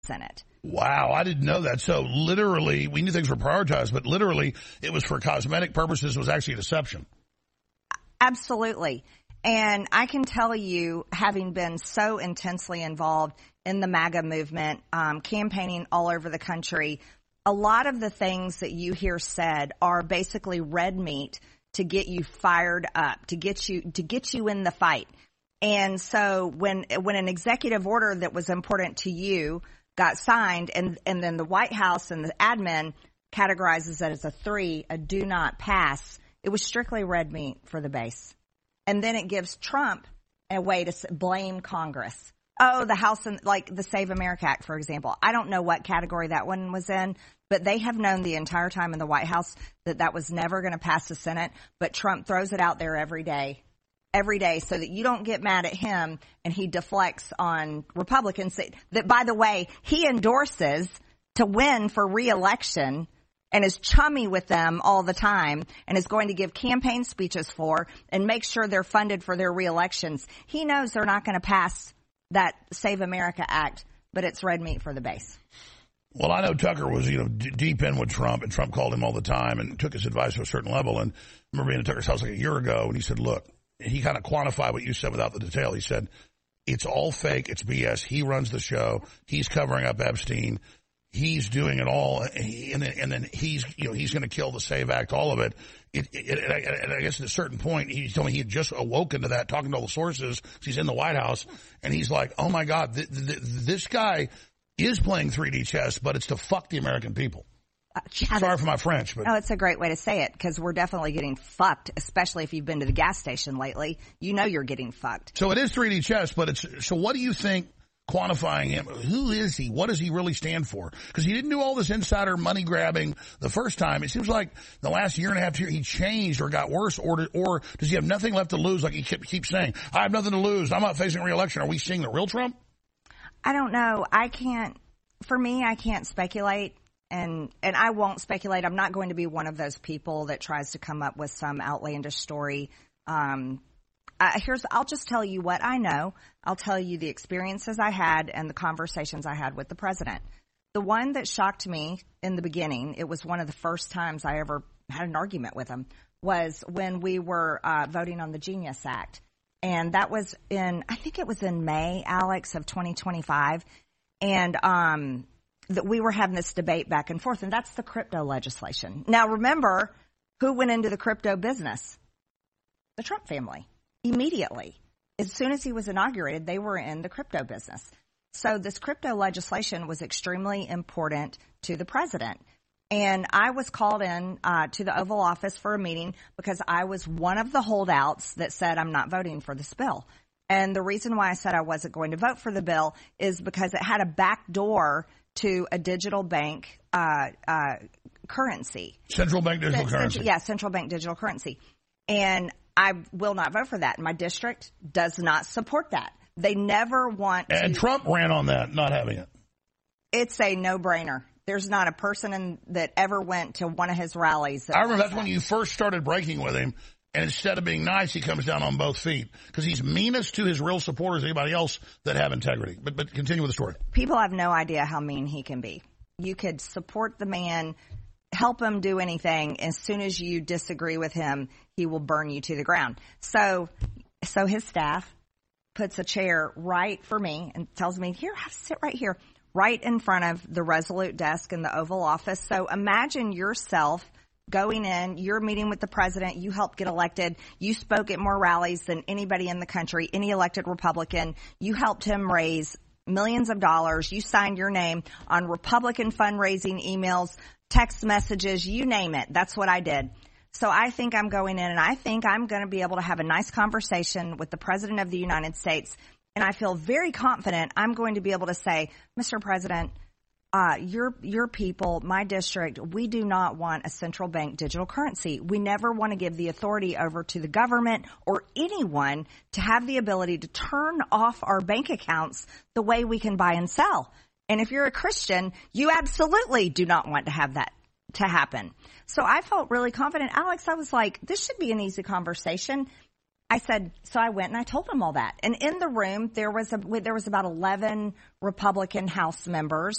Senate. Wow, I didn't know that. So literally, we knew things were prioritized, but literally it was for cosmetic purposes. It was actually a deception. Absolutely. And I can tell you, having been so intensely involved in the MAGA movement, campaigning all over the country, a lot of the things that you hear said are basically red meat to get you fired up, to get you in the fight. And so when an executive order that was important to you got signed, and then the White House and the admin categorizes it as a 3, a do not pass, it was strictly red meat for the base. And then it gives Trump a way to blame Congress. Oh, the House and like the Save America Act, for example. I don't know what category that one was in, but they have known the entire time in the White House that was never going to pass the Senate. But Trump throws it out there every day, so that you don't get mad at him and he deflects on Republicans that, by the way, he endorses to win for re-election and is chummy with them all the time and is going to give campaign speeches for and make sure they're funded for their re-elections. He knows they're not going to pass that Save America Act, but it's red meat for the base. Well, I know Tucker was, deep in with Trump, and Trump called him all the time and took his advice to a certain level. And I remember being at Tucker's house like a year ago, and he said, look, he kind of quantified what you said without the detail. He said, it's all fake. It's BS. He runs the show. He's covering up Epstein. He's doing it all, and then he's going to kill the SAVE Act, all of it. And I guess at a certain point, he told me he had just awoken to that, talking to all the sources. He's in the White House, and he's like, oh my God, this guy is playing 3D chess, but it's to fuck the American people. Sorry for my French. But no, it's a great way to say it, because we're definitely getting fucked, especially if you've been to the gas station lately. You know you're getting fucked. So it is 3D chess, but so what do you think? Quantifying him, who is he? What does he really stand for? Because he didn't do all this insider money grabbing the first time. It seems like the last year and a half he changed or got worse, or does he have nothing left to lose? Like he keeps saying, I have nothing to lose. I'm not facing re-election. Are we seeing the real Trump? I don't know. I can't speculate, and I won't speculate. I'm not going to be one of those people that tries to come up with some outlandish story. I'll just tell you what I know. I'll tell you the experiences I had and the conversations I had with the president. The one that shocked me in the beginning, it was one of the first times I ever had an argument with him, was when we were voting on the Genius Act. And that was I think it was in May, Alex, of 2025. And that we were having this debate back and forth, and that's the crypto legislation. Now, remember who went into the crypto business? The Trump family. Immediately. As soon as he was inaugurated, they were in the crypto business. So this crypto legislation was extremely important to the president. And I was called in to the Oval Office for a meeting because I was one of the holdouts that said I'm not voting for this bill. And the reason why I said I wasn't going to vote for the bill is because it had a back door to a digital bank currency. Central bank digital currency. Yeah, central bank digital currency. And I will not vote for that. My district does not support that. They never want to. And Trump ran on that, not having it. It's a no-brainer. There's not a person that ever went to one of his rallies. I remember that's when you first started breaking with him, and instead of being nice, he comes down on both feet because he's meanest to his real supporters, anybody else that have integrity. But continue with the story. People have no idea how mean he can be. You could support the man, help him do anything. As soon as you disagree with him, he will burn you to the ground. So his staff puts a chair right for me and tells me, here, have to sit right here, right in front of the Resolute desk in the Oval Office. So imagine yourself going in, you're meeting with the president, you helped get elected, you spoke at more rallies than anybody in the country, any elected Republican, you helped him raise millions of dollars, you signed your name on Republican fundraising emails, text messages, you name it. That's what I did. So I think I'm going in and I think I'm going to be able to have a nice conversation with the President of the United States. And I feel very confident I'm going to be able to say, Mr. President, your people, my district, we do not want a central bank digital currency. We never want to give the authority over to the government or anyone to have the ability to turn off our bank accounts the way we can buy and sell. And if you're a Christian, you absolutely do not want to have that to happen. So I felt really confident. Alex, I was like, this should be an easy conversation. I said, so I went and I told him all that. And in the room, there was about 11 Republican House members